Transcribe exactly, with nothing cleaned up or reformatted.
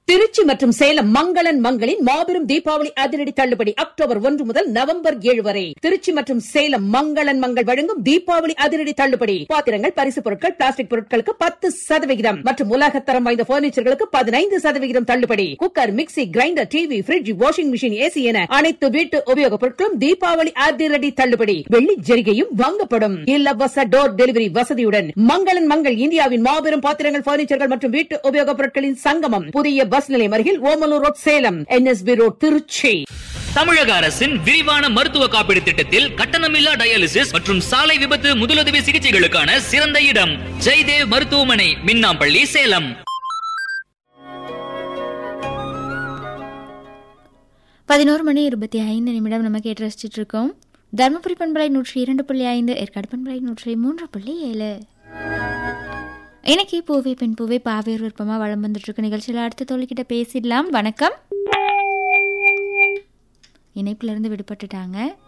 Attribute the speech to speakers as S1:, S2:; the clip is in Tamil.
S1: திருச்சி மற்றும் சேலம் மங்களன் மங்களின் மாபெரும் தீபாவளி அதிரடி தள்ளுபடி அக்டோபர் ஒன்று முதல் நவம்பர் ஏழு வரை. திருச்சி மற்றும் சேலம் மங்களன் மங்கள் வழங்கும் தீபாவளி அதிரடி தள்ளுபடி. பாத்திரங்கள், பரிசு பொருட்கள், பிளாஸ்டிக் பொருட்களுக்கு பத்து சதவிகிதம் மற்றும் உலகத்தரம் வாய்ந்த பர்னிச்சர்களுக்கு பதினைந்து சதவிகிதம் தள்ளுபடி. Cooker, mixie, grinder, TV, bridge, washing machine, AC என அனைத்து வீட்டு உபயோகப் பொருட்களும் தீபாவளி அதிரடி தள்ளுபடி. வெள்ளி ஜரிகையும் வாங்கப்படும். இலவச டோர் டெலிவரி வசதியுடன் மங்களன் மங்கள் இந்தியாவின் மாபெரும் பாத்திரங்கள், பர்னிச்சர்கள் மற்றும் வீட்டு உபயோகப் பொருட்களின் சங்கமம். புதிய பஸ் நிலையம் அருகில் Omalur road, Salem. NSP road, Trichy.
S2: தமிழக அரசின் விரிவான மருத்துவ காப்பீடு திட்டத்தில் கட்டணமில்லா டயாலிசிஸ் மற்றும் சாலை விபத்து முதலுதவி சிகிச்சைகளுக்கான சிறந்த இடம் ஜெய்தேவ் மருத்துவமனை, மின்னாம்பள்ளி, சேலம்.
S3: பதினோரு மணி இருபத்தி ஐந்து நிமிடம் நம்ம கேட்டு ரசிச்சுட்டு இருக்கோம். தர்மபுரி பண்பலை நூற்றி இரண்டு புள்ளி ஐந்து, ஏற்காடு பண்பலை நூற்றி மூன்று புள்ளி ஏழு. இன்னைக்கு பூவே பெண் பூவே பாவேர் விருப்பமா வளம் வந்துட்டு இருக்க நிகழ்ச்சியில் அடுத்த தோழிக்கிட்ட பேசிடலாம். வணக்கம். இணைப்புல இருந்து விடுபட்டுட்டாங்க.